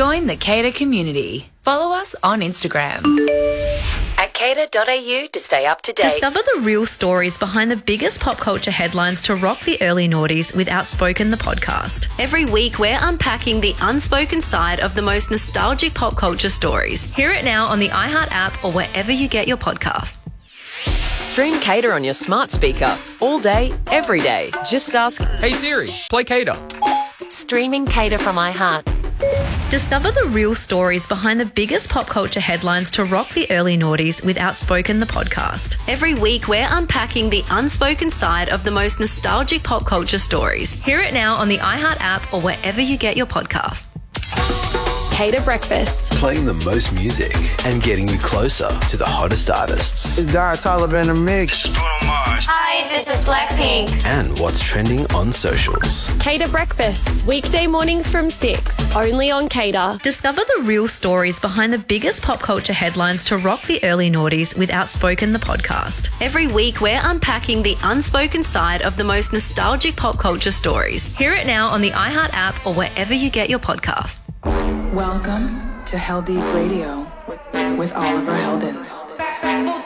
Join the Cater community. Follow us on Instagram at cater.au to stay up to date. Discover the real stories behind the biggest pop culture headlines to rock the early noughties with Outspoken the podcast. Every week, we're unpacking the unspoken side of the most nostalgic pop culture stories. Hear it now on the iHeart app or wherever you get your podcasts. Stream Cater on your smart speaker all day, every day. Just ask, "Hey Siri, play Cater." Streaming Cater from iHeart. Discover the real stories behind the biggest pop culture headlines to rock the early noughties with Outspoken the podcast. Every week, we're unpacking the unspoken side of the most nostalgic pop culture stories. Hear it now on the iHeart app or wherever you get your podcasts. Cater Breakfast. Playing the most music and getting you closer to the hottest artists. It's Don Toliver in the mix. Hi, this is Blackpink. And what's trending on socials. Cater Breakfast, weekday mornings from 6, only on Cater. Discover the real stories behind the biggest pop culture headlines to rock the early noughties with Outspoken the podcast. Every week, we're unpacking the unspoken side of the most nostalgic pop culture stories. Hear it now on the iHeart app or wherever you get your podcasts. Welcome to Hell Deep Radio with Oliver Heldens.